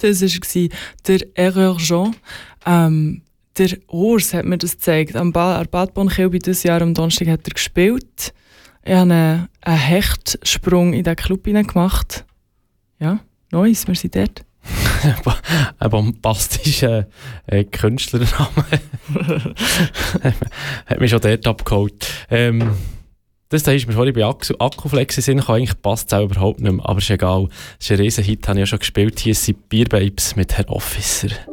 Das war der Erreur Jean. Der Urs hat mir das gezeigt. Am Badbahnkilby dieses Jahr am Donnerstag hat er gespielt. Ich habe einen Hechtsprung in diesen Club gemacht. Ja, nice, wir sind dort. Ein bombastischer Künstlername. Hat mich schon dort abgeholt. Das ist mir vorhin bei Akkuflex in Sinn gekommen. Eigentlich passt es auch überhaupt nicht mehr, aber ist egal. Das ist ein Riesenhit, habe ich ja schon gespielt. Hier sind Beer Babes mit Herr Officer.